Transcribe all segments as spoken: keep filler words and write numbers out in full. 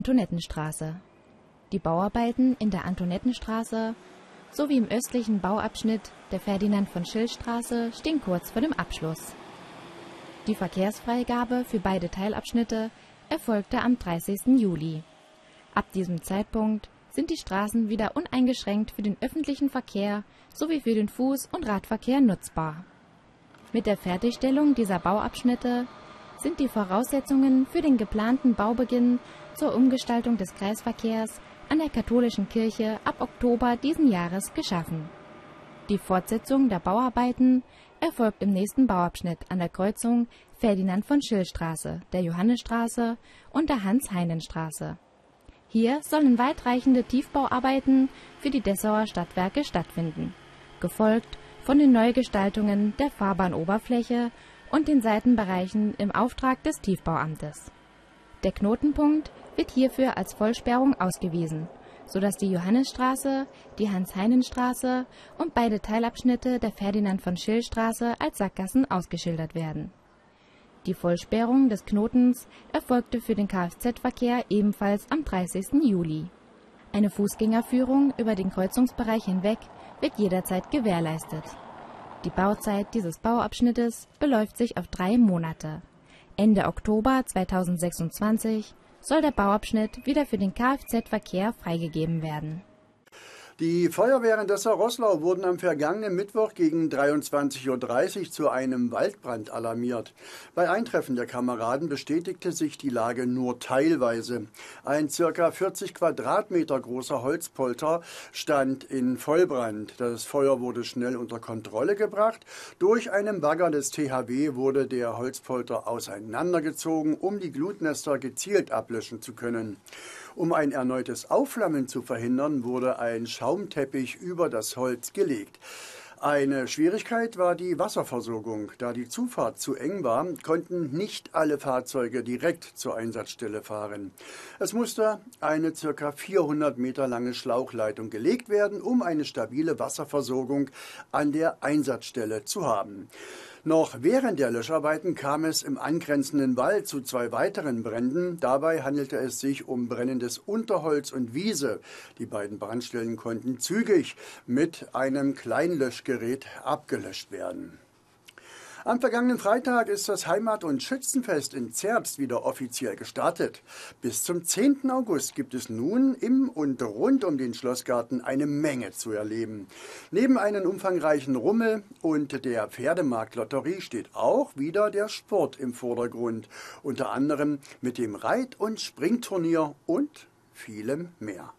Antonettenstraße. Die Bauarbeiten in der Antonettenstraße sowie im östlichen Bauabschnitt der Ferdinand-von-Schill-Straße stehen kurz vor dem Abschluss. Die Verkehrsfreigabe für beide Teilabschnitte erfolgte am dreißigsten Juli. Ab diesem Zeitpunkt sind die Straßen wieder uneingeschränkt für den öffentlichen Verkehr sowie für den Fuß- und Radverkehr nutzbar. Mit der Fertigstellung dieser Bauabschnitte sind die Voraussetzungen für den geplanten Baubeginn zur Umgestaltung des Kreisverkehrs an der Katholischen Kirche ab Oktober diesen Jahres geschaffen. Die Fortsetzung der Bauarbeiten erfolgt im nächsten Bauabschnitt an der Kreuzung Ferdinand-von-Schill-Straße, der Johannisstraße und der Hans-Heinen-Straße. Hier sollen weitreichende Tiefbauarbeiten für die Dessauer Stadtwerke stattfinden, gefolgt von den Neugestaltungen der Fahrbahnoberfläche und den Seitenbereichen im Auftrag des Tiefbauamtes. Der Knotenpunkt wird hierfür als Vollsperrung ausgewiesen, sodass die Johannisstraße, die Hans-Heinen-Straße und beide Teilabschnitte der Ferdinand-von-Schill-Straße als Sackgassen ausgeschildert werden. Die Vollsperrung des Knotens erfolgte für den Kfz-Verkehr ebenfalls am dreißigsten Juli. Eine Fußgängerführung über den Kreuzungsbereich hinweg wird jederzeit gewährleistet. Die Bauzeit dieses Bauabschnittes beläuft sich auf drei Monate. Ende Oktober zweitausendsechsundzwanzig soll der Bauabschnitt wieder für den Kfz-Verkehr freigegeben werden. Die Feuerwehren Dessau-Roßlau wurden am vergangenen Mittwoch gegen dreiundzwanzig Uhr dreißig zu einem Waldbrand alarmiert. Bei Eintreffen der Kameraden bestätigte sich die Lage nur teilweise. Ein ca. vierzig Quadratmeter großer Holzpolter stand in Vollbrand. Das Feuer wurde schnell unter Kontrolle gebracht. Durch einen Bagger des T H W wurde der Holzpolter auseinandergezogen, um die Glutnester gezielt ablöschen zu können. Um ein erneutes Aufflammen zu verhindern, wurde ein Schaumteppich über das Holz gelegt. Eine Schwierigkeit war die Wasserversorgung. Da die Zufahrt zu eng war, konnten nicht alle Fahrzeuge direkt zur Einsatzstelle fahren. Es musste eine ca. vierhundert Meter lange Schlauchleitung gelegt werden, um eine stabile Wasserversorgung an der Einsatzstelle zu haben. Noch während der Löscharbeiten kam es im angrenzenden Wald zu zwei weiteren Bränden. Dabei handelte es sich um brennendes Unterholz und Wiese. Die beiden Brandstellen konnten zügig mit einem Kleinlöschgerät abgelöscht werden. Am vergangenen Freitag ist das Heimat- und Schützenfest in Zerbst wieder offiziell gestartet. Bis zum zehnten August gibt es nun im und rund um den Schlossgarten eine Menge zu erleben. Neben einem umfangreichen Rummel und der Pferdemarktlotterie steht auch wieder der Sport im Vordergrund. Unter anderem mit dem Reit- und Springturnier und vielem mehr.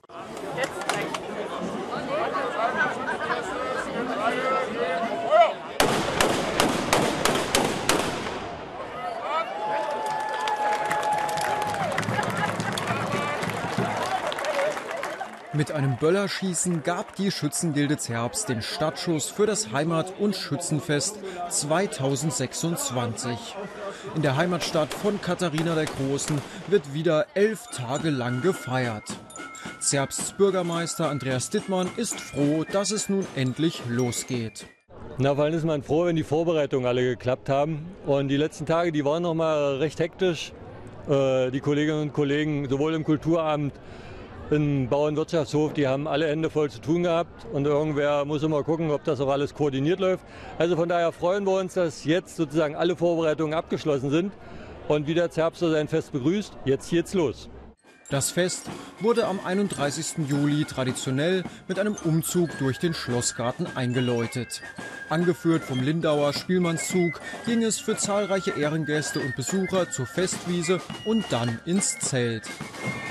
Mit einem Böllerschießen gab die Schützengilde Zerbst den Startschuss für das Heimat- und Schützenfest zweitausendsechsundzwanzig. In der Heimatstadt von Katharina der Großen wird wieder elf Tage lang gefeiert. Zerbsts Bürgermeister Andreas Dittmann ist froh, dass es nun endlich losgeht. Na, vor allem ist man froh, wenn die Vorbereitungen alle geklappt haben. Und die letzten Tage, die waren noch mal recht hektisch. Äh, die Kolleginnen und Kollegen, sowohl im Kulturamt, im Bauernwirtschaftshof, die haben alle Hände voll zu tun gehabt und irgendwer muss immer gucken, ob das auch alles koordiniert läuft. Also von daher freuen wir uns, dass jetzt sozusagen alle Vorbereitungen abgeschlossen sind und wie der Zerbster sein Fest begrüßt. Jetzt geht's los. Das Fest wurde am einunddreißigsten Juli traditionell mit einem Umzug durch den Schlossgarten eingeläutet. Angeführt vom Lindauer Spielmannszug ging es für zahlreiche Ehrengäste und Besucher zur Festwiese und dann ins Zelt.